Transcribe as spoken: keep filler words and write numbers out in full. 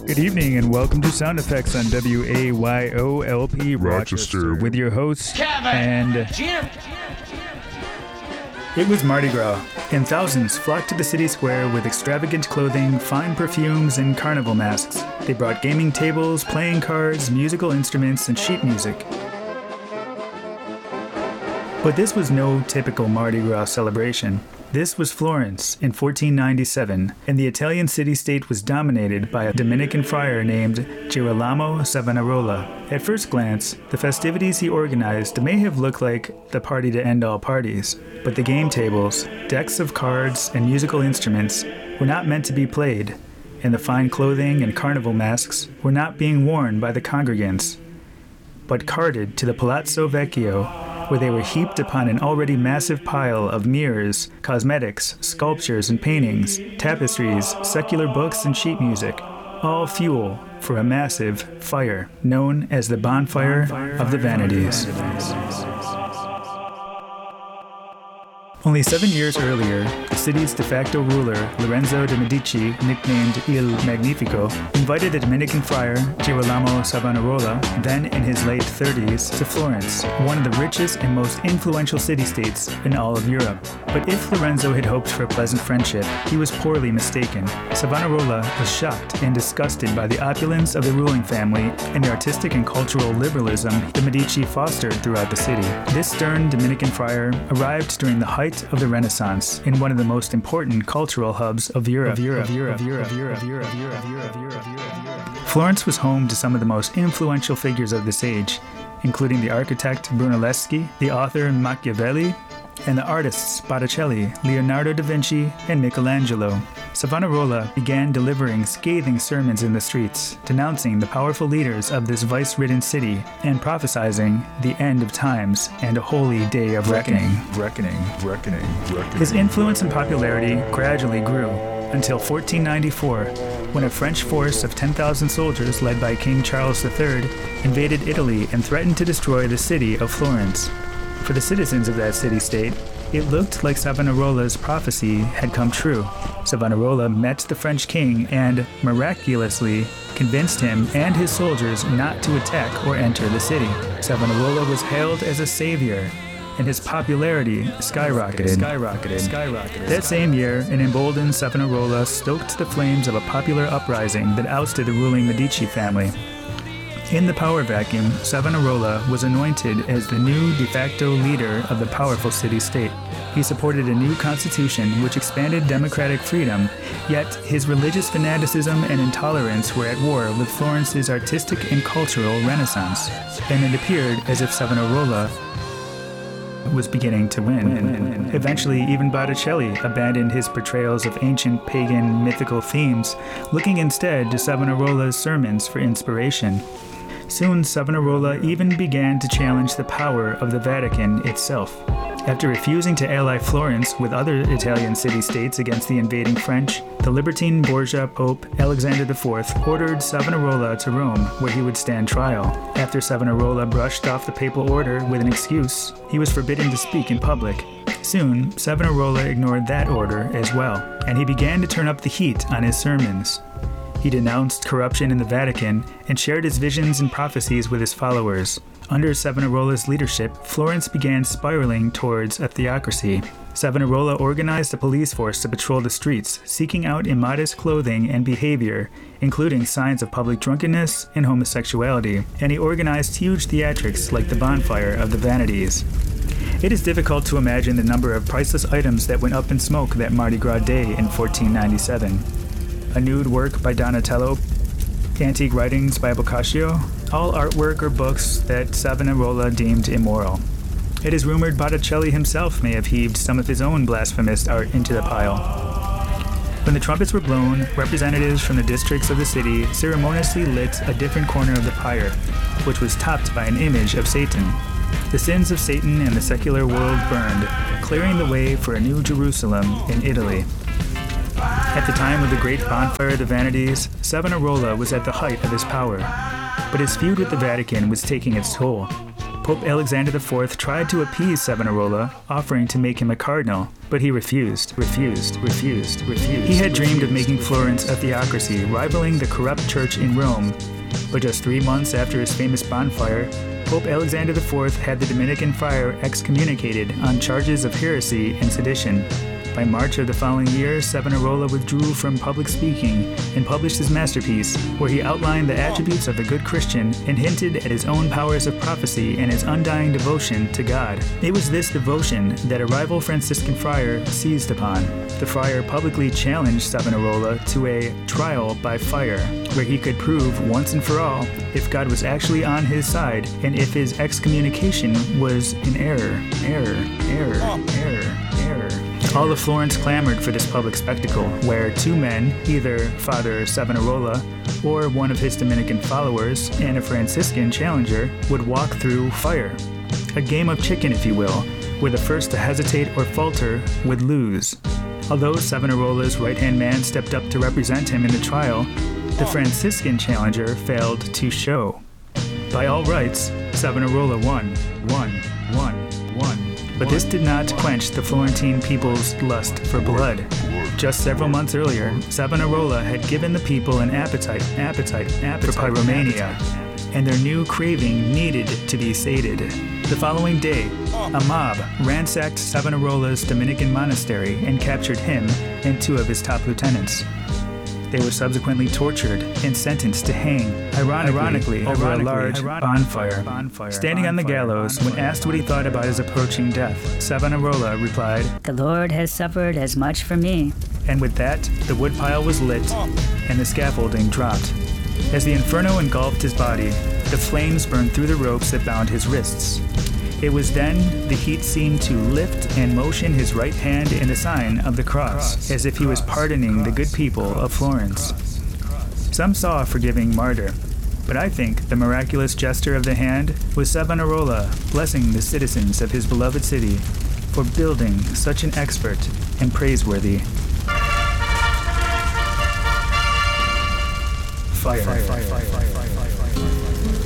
Good evening and welcome to Sound Effects on W A Y O L P Rochester, Rochester with your hosts Kevin and Jim. It was Mardi Gras, and thousands flocked to the city square with extravagant clothing, fine perfumes, and carnival masks. They brought gaming tables, playing cards, musical instruments, and sheet music. But this was no typical Mardi Gras celebration. This was Florence in fourteen ninety-seven, and the Italian city-state was dominated by a Dominican friar named Girolamo Savonarola. At first glance, the festivities he organized may have looked like the party to end all parties, but the game tables, decks of cards, and musical instruments were not meant to be played, and the fine clothing and carnival masks were not being worn by the congregants, but carted to the Palazzo Vecchio, where they were heaped upon an already massive pile of mirrors, cosmetics, sculptures and paintings, tapestries, secular books, and sheet music, all fuel for a massive fire known as the Bonfire of the Vanities. Only seven years earlier, the city's de facto ruler, Lorenzo de' Medici, nicknamed Il Magnifico, invited the Dominican friar, Girolamo Savonarola, then in his late thirties, to Florence, one of the richest and most influential city-states in all of Europe. But if Lorenzo had hoped for a pleasant friendship, he was poorly mistaken. Savonarola was shocked and disgusted by the opulence of the ruling family and the artistic and cultural liberalism the Medici fostered throughout the city. This stern Dominican friar arrived during the height of the Renaissance in one of the most important cultural hubs of Europe. Of Europe, of Europe, of Europe, of Europe, of Europe, of Europe, of Europe, of Europe, of Europe. Florence was home to some of the most influential figures of this age, including the architect Brunelleschi, the author Machiavelli, and the artists Botticelli, Leonardo da Vinci, and Michelangelo. Savonarola began delivering scathing sermons in the streets, denouncing the powerful leaders of this vice-ridden city and prophesizing the end of times and a holy day of reckoning. Reckoning, reckoning, reckoning. His influence and popularity gradually grew until fourteen ninety-four, when a French force of ten thousand soldiers led by King Charles the Third invaded Italy and threatened to destroy the city of Florence. For the citizens of that city-state, it looked like Savonarola's prophecy had come true. Savonarola met the French king and, miraculously, convinced him and his soldiers not to attack or enter the city. Savonarola was hailed as a savior, and his popularity skyrocketed. Skyrocketed. Skyrocketed. That same year, an emboldened Savonarola stoked the flames of a popular uprising that ousted the ruling Medici family. In the power vacuum, Savonarola was anointed as the new de facto leader of the powerful city-state. He supported a new constitution which expanded democratic freedom, yet his religious fanaticism and intolerance were at war with Florence's artistic and cultural renaissance, and it appeared as if Savonarola was beginning to win. Eventually, even Botticelli abandoned his portrayals of ancient pagan mythical themes, looking instead to Savonarola's sermons for inspiration. Soon, Savonarola even began to challenge the power of the Vatican itself. After refusing to ally Florence with other Italian city-states against the invading French, the libertine Borgia Pope Alexander the Fourth ordered Savonarola to Rome, where he would stand trial. After Savonarola brushed off the papal order with an excuse, he was forbidden to speak in public. Soon, Savonarola ignored that order as well, and he began to turn up the heat on his sermons. He denounced corruption in the Vatican and shared his visions and prophecies with his followers. Under Savonarola's leadership, Florence began spiraling towards a theocracy. Savonarola organized a police force to patrol the streets, seeking out immodest clothing and behavior, including signs of public drunkenness and homosexuality, and he organized huge theatrics like the Bonfire of the Vanities. It is difficult to imagine the number of priceless items that went up in smoke that Mardi Gras day in fourteen ninety-seven. A nude work by Donatello, antique writings by Boccaccio, all artwork or books that Savonarola deemed immoral. It is rumored Botticelli himself may have heaved some of his own blasphemous art into the pile. When the trumpets were blown, representatives from the districts of the city ceremoniously lit a different corner of the pyre, which was topped by an image of Satan. The sins of Satan and the secular world burned, clearing the way for a new Jerusalem in Italy. At the time of the Great Bonfire of the Vanities, Savonarola was at the height of his power, but his feud with the Vatican was taking its toll. Pope Alexander the Fourth tried to appease Savonarola, offering to make him a cardinal, but he refused, refused, refused, refused. He had dreamed of making Florence a theocracy, rivaling the corrupt church in Rome. But just three months after his famous bonfire, Pope Alexander the Fourth had the Dominican friar excommunicated on charges of heresy and sedition. By March of the following year, Savonarola withdrew from public speaking and published his masterpiece, where he outlined the attributes of a good Christian and hinted at his own powers of prophecy and his undying devotion to God. It was this devotion that a rival Franciscan friar seized upon. The friar publicly challenged Savonarola to a trial by fire, where he could prove once and for all if God was actually on his side and if his excommunication was in error, error, error, error, error. All of Florence clamored for this public spectacle, where two men, either Father Savonarola or one of his Dominican followers and a Franciscan challenger, would walk through fire. A game of chicken, if you will, where the first to hesitate or falter would lose. Although Savonarola's right-hand man stepped up to represent him in the trial, the Franciscan challenger failed to show. By all rights, Savonarola won, won, won, won. But this did not quench the Florentine people's lust for blood. Just several months earlier, Savonarola had given the people an appetite, appetite, appetite for pyromania, and their new craving needed to be sated. The following day, a mob ransacked Savonarola's Dominican monastery and captured him and two of his top lieutenants. They were subsequently tortured and sentenced to hang, ironically, ironically over ironically, a large bonfire. bonfire. Standing bonfire, on the gallows, bonfire, when asked what he thought about his approaching death, Savonarola replied, "The Lord has suffered as much for me." And with that, the woodpile was lit, and the scaffolding dropped. As the inferno engulfed his body, the flames burned through the ropes that bound his wrists. It was then the heat seemed to lift and motion his right hand in the sign of the cross, as if he was pardoning the good people of Florence. Some saw a forgiving martyr, but I think the miraculous gesture of the hand was Savonarola blessing the citizens of his beloved city for building such an expert and praiseworthy fire. fire, fire, fire, fire, fire.